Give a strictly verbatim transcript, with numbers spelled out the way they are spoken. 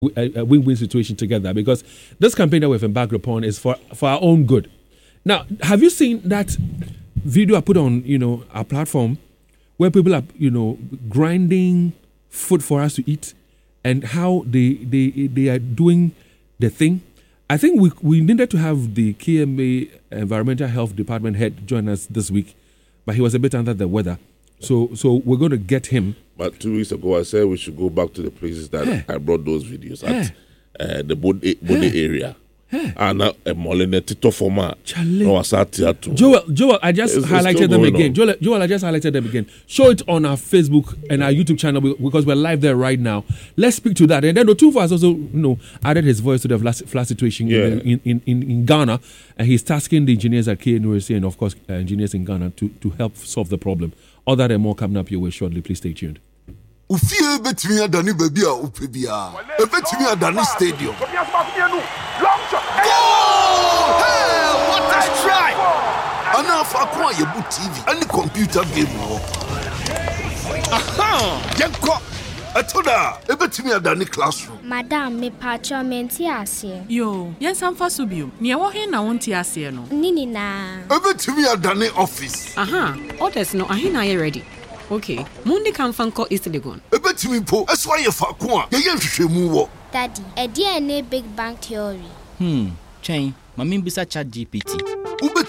a, a win-win situation together, because this campaign that we've embarked upon is for, for our own good. Now, have you seen that video I put on, you know, our platform where people are, you know, grinding food for us to eat, and how they they they are doing the thing? I think we we needed to have the K M A Environmental Health Department head join us this week, but he was a bit under the weather. So so we're going to get him. But two weeks ago, I said we should go back to the places that Hey. I brought those videos Hey. at uh, the Bode, Bode Hey. area. Hey. And now a Molina Tito Forma. Charlie. No, I sat here too. Joel, Joel, I just It's- it's highlighted still them going again. on. Joel, Joel, I just highlighted them again. Show it on our Facebook and our YouTube channel because we're live there right now. Let's speak to that. And then Otumfuo has also, you know, added his voice to the flash, flash situation Yeah. in, in, in, in Ghana, and he's tasking the engineers at K N U S A and of course uh, engineers in Ghana to, to help solve the problem. All that and more coming up your way shortly. Please stay tuned. Ufie betimi adani baby a upe bia. E betimi adani stadium. Goal! Hey, what a strike! Ana fa kwa yebu T V, any computer game wo. Aha! Yenko. Atoda, e betimi adani classroom. Madam, me patcho menti ase. Yo, yes, I'm for Subio. Near walking, I want to ask you. Nini na. E betimi adani office. Aha, orders no, ahina ye ready. Okay, Mundi can fan call East Legon. E betimi po, eswa ye fa kwa, ye ye nhwehwemu wo. Daddy, a D N A Big Bang Theory. Hmm, chain, my mean bisa chat G P T. Ube